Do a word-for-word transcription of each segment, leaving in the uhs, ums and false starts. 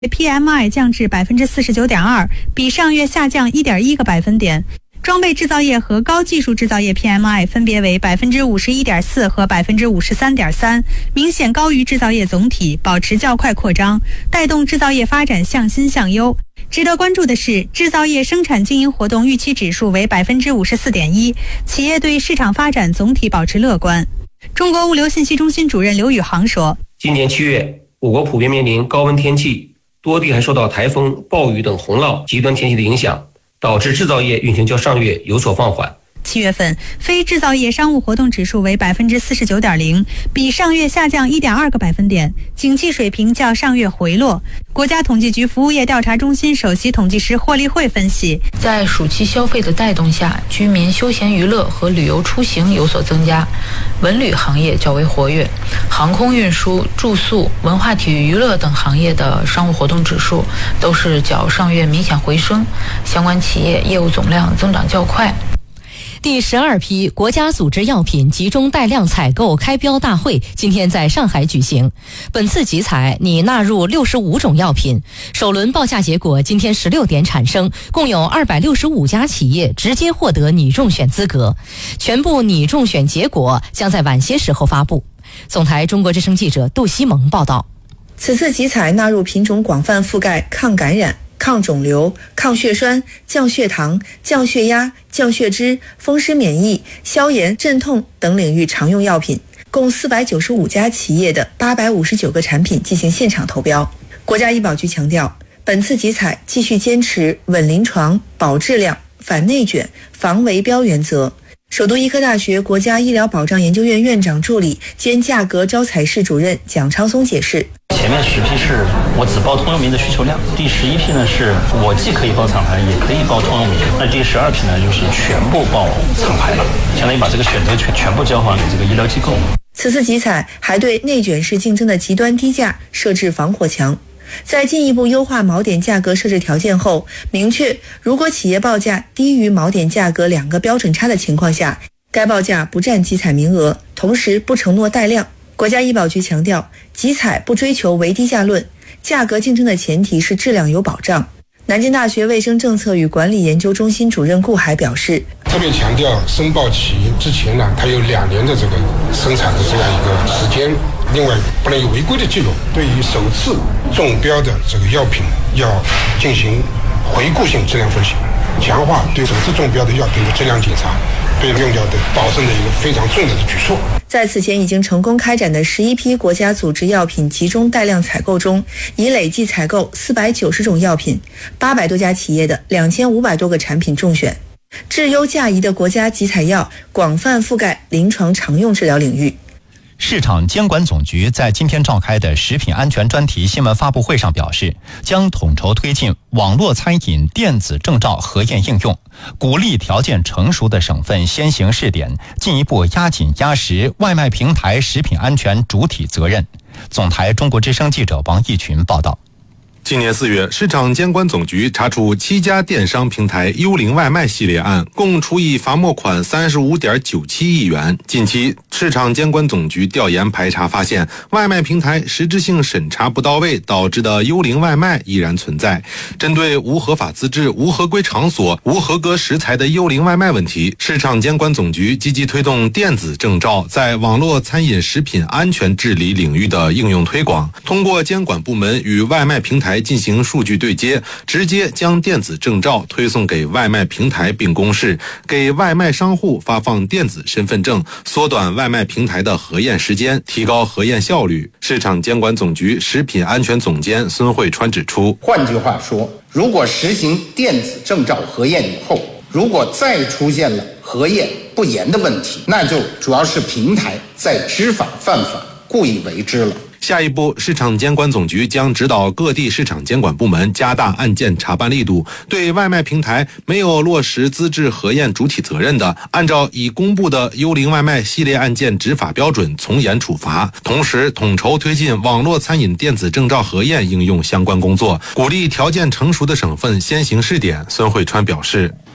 P M I 降至百分之四十九点二，比上月下降一点一个百分点。装备制造业和高技术制造业 P M I 分别为百分之五十一点四和百分之五十三点三，明显高于制造业总体，保持较快扩张，带动制造业发展向新向优。值得关注的是，制造业生产经营活动预期指数为百分之五十四点一，企业对市场发展总体保持乐观。中国物流信息中心主任刘宇航说：“ 今年七月，我国普遍面临高温天气，多地还受到台风、暴雨等洪涝极端天气的影响。”导致制造业运行较上月有所放缓。 七月份非制造业商务活动指数为百分之四十九点零，比上月下降一点二个百分点，景气水平较上月回落。国家统计局服务业调查中心首席统计师霍立慧分析， 在暑期消费的带动下，居民休闲娱乐和旅游出行有所增加，文旅行业较为活跃，航空运输、住宿、文化体育娱乐等行业的商务活动指数都是较上月明显回升，相关企业业务总量增长较快。 第十二批国家组织药品集中带量采购开标大会今天在上海举行。本次集采拟纳入六十五种药品，首轮报价结果今天十六点产生，共有二百六十五家企业直接获得拟中选资格，全部拟中选结果将在晚些时候发布。总台中国之声记者杜西蒙报道。 此次集采纳入品种广泛覆盖抗感染、抗肿瘤、抗血栓、降血糖、降血压、降血脂、风湿免疫、消炎、镇痛等领域常用药品，共四百九十五家企业的八百五十九个产品进行现场投标。国家医保局强调，本次集采继续坚持稳临床、保质量、反内卷、防围标原则。首都医科大学国家医疗保障研究院院长助理兼价格招采室主任蒋昌松解释， 前面十批是我只报通用名的需求量，第十一批呢是我既可以报厂牌也可以报通用名，那第十二批呢就是全部报厂牌了，相当于把这个选择权全部交还给这个医疗机构。 此次集采还对内卷式竞争的极端低价设置防火墙，在进一步优化锚点价格设置条件后，明确如果企业报价低于锚点价格两个标准差的情况下，该报价不占集采名额，同时不承诺带量。国家医保局强调，集采不追求唯低价论，价格竞争的前提是质量有保障。南京大学卫生政策与管理研究中心主任顾海表示， 特别强调申报企业之前呢，它有两年的这个生产的这样一个时间，另外不能有违规的记录。对于首次中标的这个药品要进行回顾性质量分析，强化对首次中标的药品的质量检查，对用药的保证的一个非常重要的举措。 在此前已经成功开展的十一批国家组织药品集中带量采购中，已累计采购四百九十种药品，八百多家企业的两千五百多个产品中选。质优价宜的国家集采药广泛覆盖临床常用治疗领域。 市场监管总局在今天召开的食品安全专题新闻发布会上表示，将统筹推进网络餐饮电子证照核验应用，鼓励条件成熟的省份先行试点，进一步压紧压实外卖平台食品安全主体责任。总台中国之声记者王义群报道。 今年四月，市场监管总局查处七家电商平台幽灵外卖系列案，共处以罚没款三十五点九七亿元。近期，市场监管总局调研排查发现，外卖平台实质性审查不到位导致的幽灵外卖依然存在。针对无合法资质、无合规场所、无合格食材的幽灵外卖问题，市场监管总局积极推动电子证照在网络餐饮食品安全治理领域的应用推广，通过监管部门与外卖平台进行数据对接，直接将电子证照推送给外卖平台并公示，给外卖商户发放电子身份证，缩短外卖平台的核验时间，提高核验效率。市场监管总局食品安全总监孙慧川指出， 换句话说，如果实行电子证照核验以后，如果再出现了核验不严的问题，那就主要是平台在知法犯法，故意为之了。 下一步，市场监管总局将指导各地市场监管部门加大案件查办力度，对外卖平台没有落实资质核验主体责任的，按照已公布的幽灵外卖系列案件执法标准从严处罚，同时统筹推进网络餐饮电子证照核验应用相关工作，鼓励条件成熟的省份先行试点。孙慧川表示，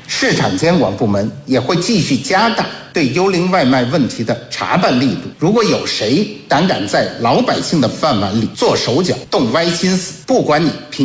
市场监管部门也会继续加大对幽灵外卖问题的查办力度。如果有谁胆敢在老百姓的饭碗里做手脚、动歪心思，不管你凭